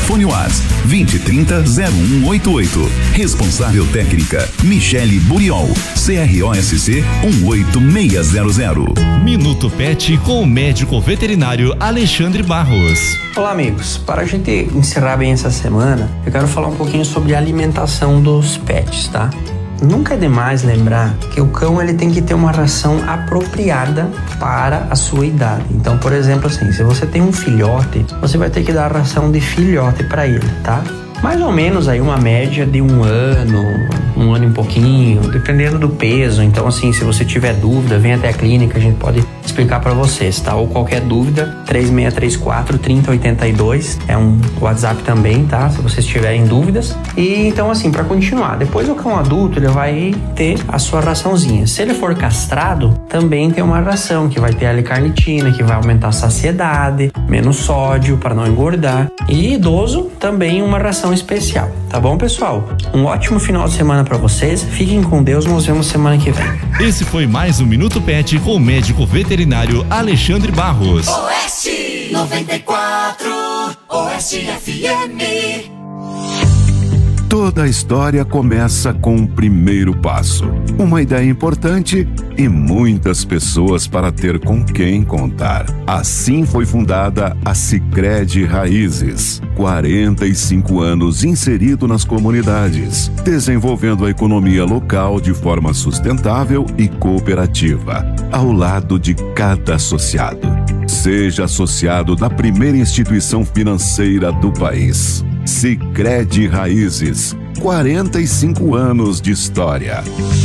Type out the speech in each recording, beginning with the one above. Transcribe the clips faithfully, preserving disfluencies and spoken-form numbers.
Fone Whats vinte trinta zero um oito oito. Responsável técnica Michele Buriol, C R O S C um oito seis zero zero. Minuto Pet com o médico veterinário Alexandre Barros. Olá, amigos. Para a gente encerrar bem essa semana, eu quero falar um pouquinho sobre a alimentação dos pets, tá? Nunca é demais lembrar que o cão ele tem que ter uma ração apropriada para a sua idade. Então, por exemplo, assim, se você tem um filhote, você vai ter que dar a ração de filhote para ele, tá? Mais ou menos aí uma média de um ano, um ano e um pouquinho, dependendo do peso. Então, assim, se você tiver dúvida, vem até a clínica, a gente pode explicar para vocês, tá? Ou qualquer dúvida, três seis três quatro, três zero oito dois, é um WhatsApp também, tá? Se vocês tiverem dúvidas. E então, assim, para continuar, depois o cão adulto, ele vai ter a sua raçãozinha. Se ele for castrado, também tem uma ração que vai ter a L-carnitina, que vai aumentar a saciedade, menos sódio para não engordar. E idoso, também uma ração especial, tá bom, pessoal? Um ótimo final de semana para vocês. Fiquem com Deus, nos vemos semana que vem. Esse foi mais um Minuto Pet com o médico veterinário Alexandre Barros. Oeste noventa e quatro, Oeste F M. Toda a história começa com um primeiro passo, uma ideia importante e muitas pessoas para ter com quem contar. Assim foi fundada a Sicredi Raízes. quarenta e cinco anos inserido nas comunidades, desenvolvendo a economia local de forma sustentável e cooperativa, ao lado de cada associado. Seja associado da primeira instituição financeira do país. Sicredi Raízes, quarenta e cinco anos de história.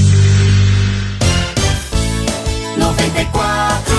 noventa e quatro.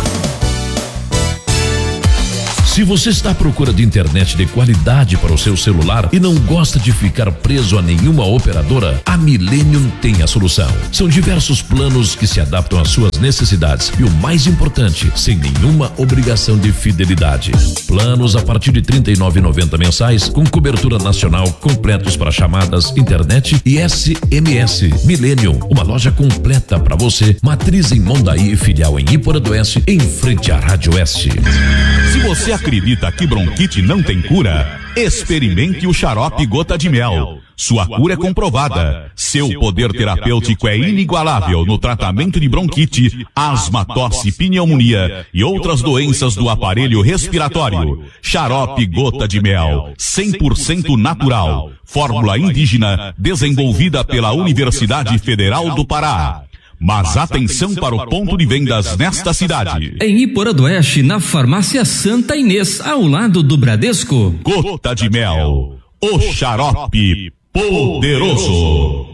Se você está à procura de internet de qualidade para o seu celular e não gosta de ficar preso a nenhuma operadora, a Millennium tem a solução. São diversos planos que se adaptam às suas necessidades e o mais importante, sem nenhuma obrigação de fidelidade. Planos a partir de trinta e nove reais e noventa centavos mensais com cobertura nacional, completos para chamadas, internet e S M S. Millennium, uma loja completa para você, matriz em Mondaí e filial em Iporã do Oeste, em frente à Rádio Oeste. Se você acredita que bronquite não tem cura, experimente o xarope Gota de Mel. Sua cura é comprovada. Seu poder terapêutico é inigualável no tratamento de bronquite, asma, tosse, pneumonia e outras doenças do aparelho respiratório. Xarope Gota de Mel, cem por cento natural. Fórmula indígena desenvolvida pela Universidade Federal do Pará. Mas atenção para o ponto de vendas nesta cidade. Em Iporã do Oeste, na farmácia Santa Inês, ao lado do Bradesco. Gota de Mel, o xarope poderoso.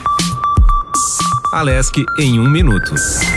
Alesc em um minuto.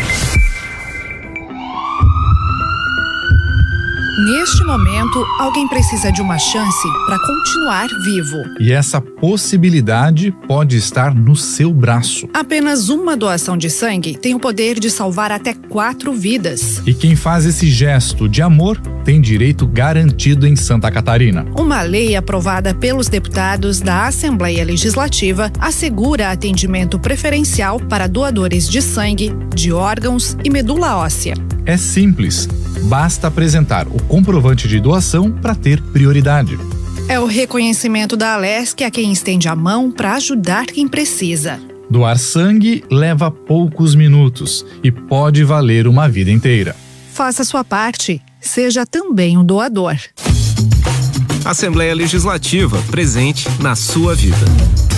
Neste momento, alguém precisa de uma chance para continuar vivo. E essa possibilidade pode estar no seu braço. Apenas uma doação de sangue tem o poder de salvar até quatro vidas. E quem faz esse gesto de amor tem direito garantido em Santa Catarina. Uma lei aprovada pelos deputados da Assembleia Legislativa assegura atendimento preferencial para doadores de sangue, de órgãos e medula óssea. É simples. Basta apresentar o comprovante de doação para ter prioridade. É o reconhecimento da Alesc a quem estende a mão para ajudar quem precisa. Doar sangue leva poucos minutos e pode valer uma vida inteira. Faça sua parte, seja também um doador. Assembleia Legislativa, presente na sua vida.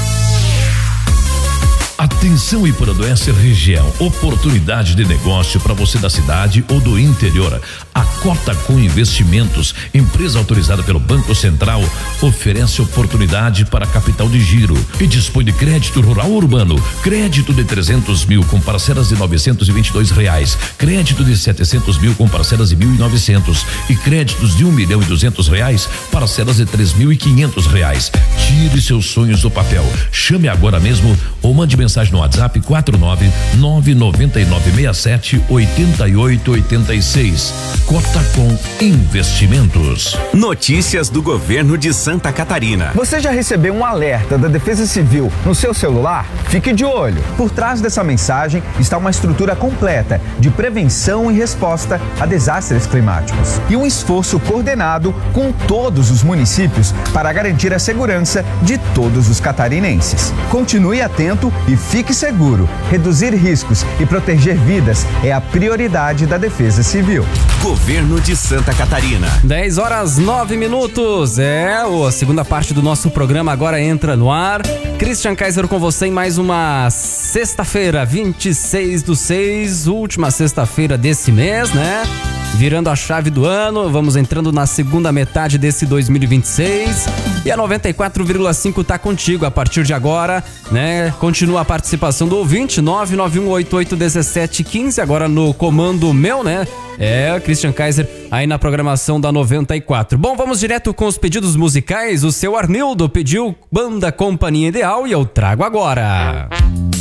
Atenção Iporã do Oeste região, oportunidade de negócio para você da cidade ou do interior. A Cotacom Investimentos, empresa autorizada pelo Banco Central, oferece oportunidade para capital de giro e dispõe de crédito rural urbano, crédito de trezentos mil com parcelas de novecentos e vinte e dois reais, crédito de setecentos mil com parcelas de mil e novecentos e créditos de um milhão e duzentos reais, parcelas de três mil e quinhentos reais. Tire seus sonhos do papel. Chame agora mesmo ou mande mensagem mensagem no WhatsApp quatro nove nove nove nove seis sete oito oito oito seis. Cotacom Investimentos. Notícias do governo de Santa Catarina. Você já recebeu um alerta da Defesa Civil no seu celular? Fique de olho. Por trás dessa mensagem está uma estrutura completa de prevenção e resposta a desastres climáticos e um esforço coordenado com todos os municípios para garantir a segurança de todos os catarinenses. Continue atento e fique seguro. Reduzir riscos e proteger vidas é a prioridade da Defesa Civil. Governo de Santa Catarina. dez horas nove minutos. É, a segunda parte do nosso programa agora entra no ar. Christian Kaiser com você em mais uma sexta-feira, vinte e seis do seis, última sexta-feira desse mês, né? Virando a chave do ano, vamos entrando na segunda metade desse dois mil e vinte e seis. E a noventa e quatro vírgula cinco tá contigo a partir de agora, né? Continua a participação do ouvinte, nove nove um oito oito um sete um cinco, agora no comando meu, né? É, Christian Kaiser aí na programação da noventa e quatro. Bom, vamos direto com os pedidos musicais. O seu Arnildo pediu Banda Companhia Ideal e eu trago agora.